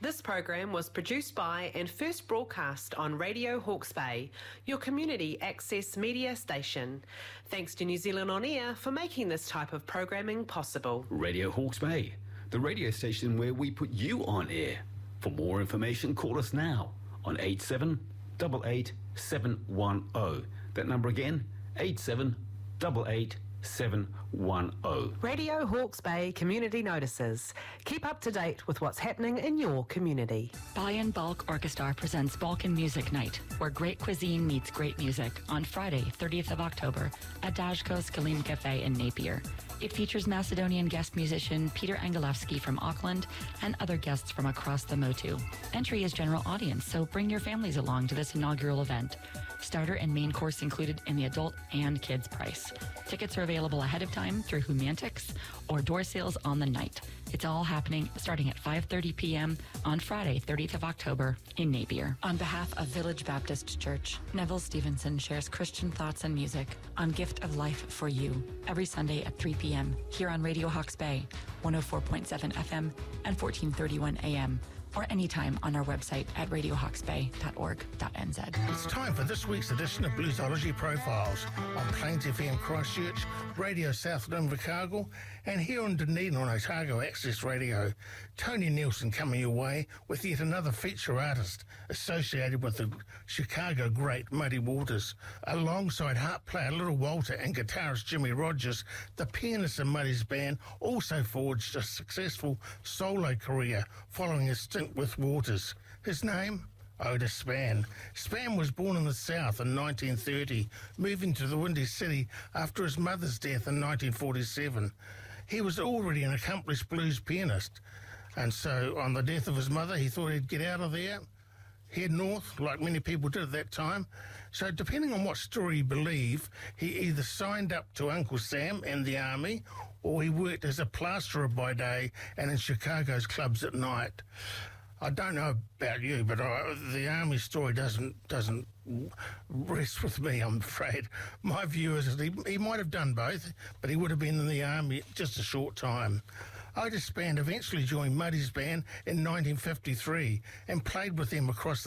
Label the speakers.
Speaker 1: This program was produced by and first broadcast on Radio Hawke's Bay, your community access media station. Thanks to New Zealand On Air for making this type of programming possible.
Speaker 2: Radio Hawke's Bay, the radio station where we put you on air. For more information, call us now on 8788 710. That number again, 8788 710.
Speaker 1: Radio Hawke's Bay Community Notices. Keep up to date with what's happening in your community.
Speaker 3: Buy in Bulk Orchestra presents Balkan Music Night, where great cuisine meets great music on Friday, 30th of October at Dajko's Kalim Cafe in Napier. It features Macedonian guest musician Peter Angelowski from Auckland and other guests from across the Motu. Entry is general audience, so bring your families along to this inaugural event. Starter and main course included in the adult and kids price. Tickets are available ahead of time through Humantix or door sales on the night. It's all happening starting at 5:30 p.m. on Friday, 30th of October in Napier. On behalf of Village Baptist Church, Neville Stevenson shares Christian thoughts and music on Gift of Life for You every Sunday at 3 p.m. here on Radio Hawke's Bay, 104.7 FM and 1431 AM. Or anytime on our website at radiohawksbay.org.nz.
Speaker 4: It's time for this week's edition of Bluesology Profiles on Plains FM Christchurch, Radio Southland Invercargill, and here on Dunedin on Otago Access Radio. Tony Nielsen coming your way with yet another feature artist associated with the Chicago great Muddy Waters. Alongside harp player Little Walter and guitarist Jimmy Rogers, the pianist in Muddy's band also forged a successful solo career following his stint with Waters. His name? Otis Spann. Spann was born in the South in 1930, moving to the Windy City after his mother's death in 1947. He was already an accomplished blues pianist, and so on the death of his mother, he thought he'd get out of there, head north, like many people did at that time. So depending on what story you believe, he either signed up to Uncle Sam and the Army, or he worked as a plasterer by day and in Chicago's clubs at night. I don't know about you, but the Army story doesn't rest with me, I'm afraid. My view is that he might have done both, but he would have been in the Army just a short time. Otis Spann eventually joined Muddy's band in 1953 and played with them across the